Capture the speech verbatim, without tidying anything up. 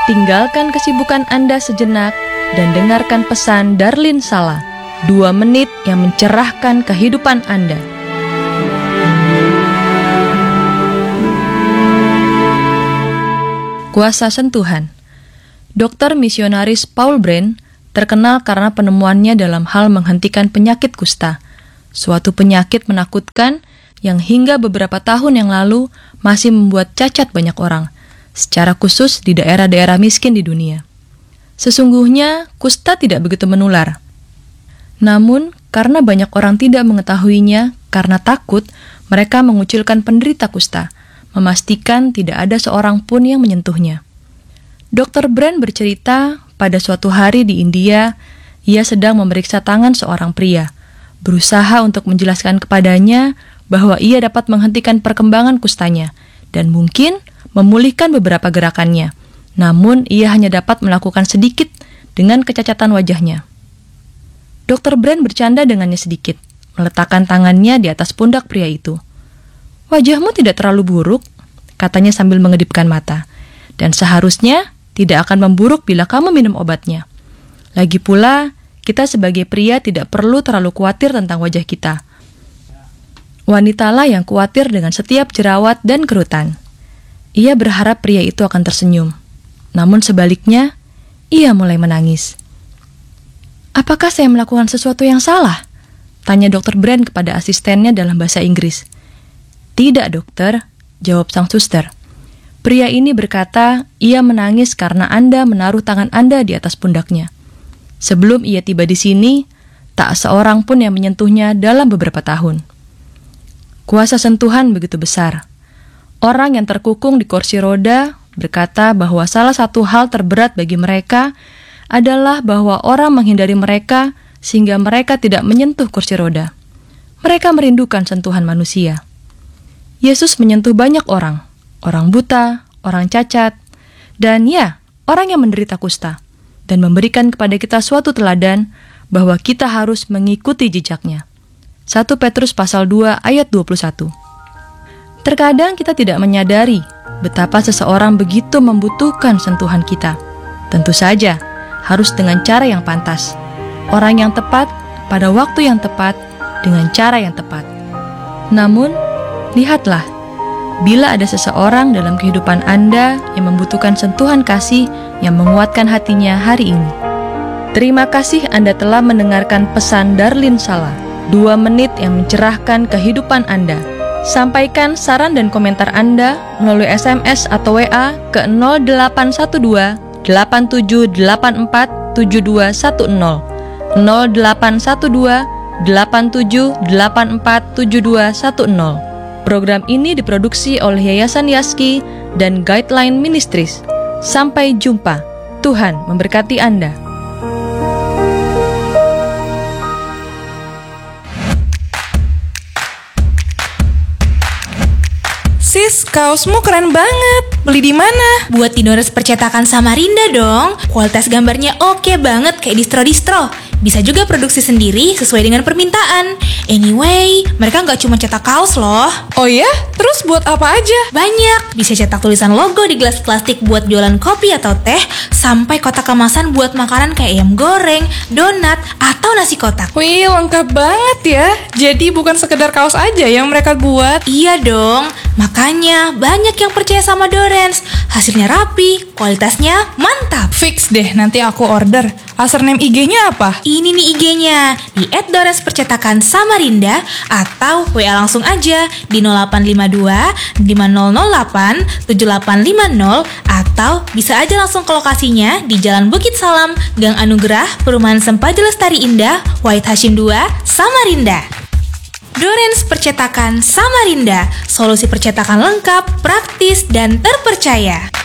tinggalkan kesibukan Anda sejenak dan dengarkan pesan Darlin Sala, dua menit yang mencerahkan kehidupan Anda. Kuasa sentuhan. Dokter misionaris Paul Brand terkenal karena penemuannya dalam hal menghentikan penyakit kusta, suatu penyakit menakutkan yang hingga beberapa tahun yang lalu masih membuat cacat banyak orang, secara khusus di daerah-daerah miskin di dunia. Sesungguhnya, kusta tidak begitu menular. Namun, karena banyak orang tidak mengetahuinya, karena takut, mereka mengucilkan penderita kusta, memastikan tidak ada seorang pun yang menyentuhnya. dokter Brand bercerita, pada suatu hari di India, ia sedang memeriksa tangan seorang pria, berusaha untuk menjelaskan kepadanya bahwa ia dapat menghentikan perkembangan kustanya dan mungkin memulihkan beberapa gerakannya. Namun, ia hanya dapat melakukan sedikit dengan kecacatan wajahnya. dokter Brand bercanda dengannya sedikit, meletakkan tangannya di atas pundak pria itu. "Wajahmu tidak terlalu buruk," katanya sambil mengedipkan mata, "dan seharusnya tidak akan memburuk bila kamu minum obatnya. Lagi pula, kita sebagai pria tidak perlu terlalu khawatir tentang wajah kita. Wanitalah yang khawatir dengan setiap jerawat dan kerutan." Ia berharap pria itu akan tersenyum. Namun sebaliknya, ia mulai menangis. "Apakah saya melakukan sesuatu yang salah?" tanya dokter Brand kepada asistennya dalam bahasa Inggris. "Tidak, dokter," jawab sang suster. Pria ini berkata, ia menangis karena Anda menaruh tangan Anda di atas pundaknya. Sebelum ia tiba di sini, tak seorang pun yang menyentuhnya dalam beberapa tahun. Kuasa sentuhan begitu besar. Orang yang terkukung di kursi roda berkata bahwa salah satu hal terberat bagi mereka adalah bahwa orang menghindari mereka sehingga mereka tidak menyentuh kursi roda. Mereka merindukan sentuhan manusia. Yesus menyentuh banyak orang. Orang buta, orang cacat, dan ya, orang yang menderita kusta, dan memberikan kepada kita suatu teladan bahwa kita harus mengikuti jejaknya. satu Petrus pasal dua ayat dua puluh satu. Terkadang kita tidak menyadari betapa seseorang begitu membutuhkan sentuhan kita. Tentu saja, harus dengan cara yang pantas. Orang yang tepat, pada waktu yang tepat, dengan cara yang tepat. Namun, lihatlah, bila ada seseorang dalam kehidupan Anda yang membutuhkan sentuhan kasih yang menguatkan hatinya hari ini. Terima kasih Anda telah mendengarkan pesan Darlin Sala, dua menit yang mencerahkan kehidupan Anda. Sampaikan saran dan komentar Anda melalui S M S atau W A ke nol delapan satu dua delapan tujuh delapan empat tujuh dua satu nol nol delapan satu dua delapan tujuh delapan empat tujuh dua satu nol. Program ini diproduksi oleh Yayasan Yaski dan Guideline Ministries. Sampai jumpa. Tuhan memberkati Anda. Sis, kaosmu keren banget. Beli di mana? Buat Dinores Percetakan Samarinda dong. Kualitas gambarnya oke banget kayak distro-distro. Bisa juga produksi sendiri sesuai dengan permintaan. Anyway, mereka nggak cuma cetak kaos loh. Oh ya? Terus buat apa aja? Banyak. Bisa cetak tulisan logo di gelas plastik buat jualan kopi atau teh, sampai kotak kemasan buat makanan kayak ayam goreng, donat, atau nasi kotak. Wih, lengkap banget ya. Jadi bukan sekedar kaos aja yang mereka buat. Iya dong. Makanya banyak yang percaya sama Dorens. Hasilnya rapi, kualitasnya mantap. Fix deh, nanti aku order. Username I G-nya apa? Ini nih I G-nya, di et dorens percetakan samarinda, atau W A langsung aja di nol delapan lima dua lima nol nol delapan tujuh delapan lima nol, atau bisa aja langsung ke lokasinya di Jalan Bukit Salam, Gang Anugerah, Perumahan Sempaja Lestari Indah, Wahid Hashim dua, Samarinda. Dorens Percetakan Samarinda, solusi percetakan lengkap, praktis, dan terpercaya.